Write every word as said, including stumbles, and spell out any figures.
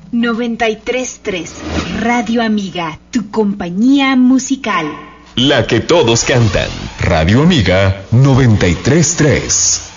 noventa y tres punto tres Radio Amiga, tu compañía musical. La que todos cantan. Radio Amiga noventa y tres punto tres.